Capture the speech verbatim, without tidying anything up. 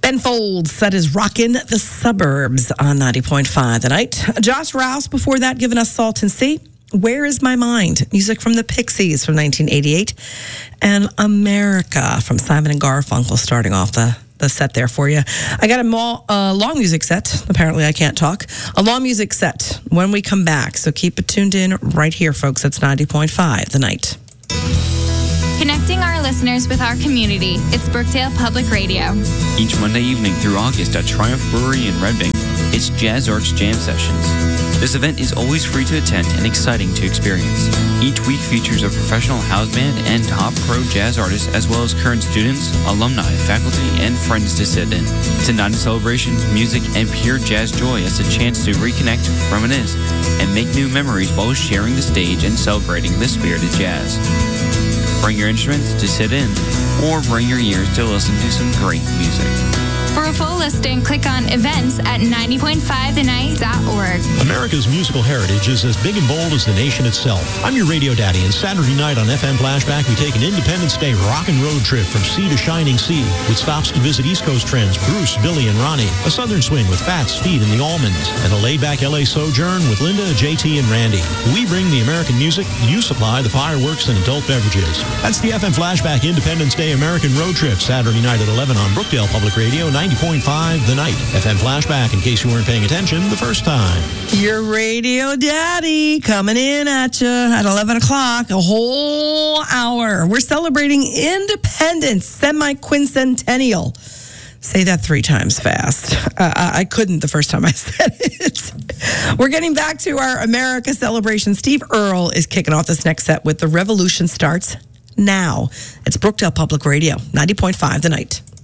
Ben Folds, that is Rockin' the Suburbs on ninety point five The Night. Josh Rouse, before that, giving us Salton Sea. Where Is My Mind? Music from the Pixies from nineteen eighty-eight. And America from Simon and Garfunkel starting off the, the set there for you. I got a mo- uh, long music set. Apparently I can't talk. A long music set when we come back. So keep it tuned in right here, folks. It's ninety point five The Night. Connecting our listeners with our community, it's Brookdale Public Radio. Each Monday evening through August at Triumph Brewery in Red Bank, it's Jazz Arts Jam Sessions. This event is always free to attend and exciting to experience. Each week features a professional house band and top pro jazz artists, as well as current students, alumni, faculty, and friends to sit in. It's a night of celebration, music, and pure jazz joy as a chance to reconnect, reminisce, and make new memories while sharing the stage and celebrating the spirit of jazz. Bring your instruments to sit in, or bring your ears to listen to some great music. For a full listing, click on events at ninety point five the night dot org. America's musical heritage is as big and bold as the nation itself. I'm your radio daddy, and Saturday night on F M Flashback, we take an Independence Day rock and road trip from sea to shining sea, with stops to visit East Coast trends Bruce, Billy, and Ronnie, a southern swing with Fats, Speed, and the Allmans, and a laid-back L A sojourn with Linda, J T, and Randy. We bring the American music, you supply the fireworks and adult beverages. That's the F M Flashback Independence Day American Road Trip, Saturday night at eleven on Brookdale Public Radio, ninety point five The Night. F M Flashback, in case you weren't paying attention the first time. Your radio daddy coming in at you at eleven o'clock, a whole hour. We're celebrating Independence, semi-quincentennial. Say that three times fast. Uh, I couldn't the first time I said it. We're getting back to our America celebration. Steve Earle is kicking off this next set with The Revolution Starts Now. It's Brookdale Public Radio, ninety point five The Night.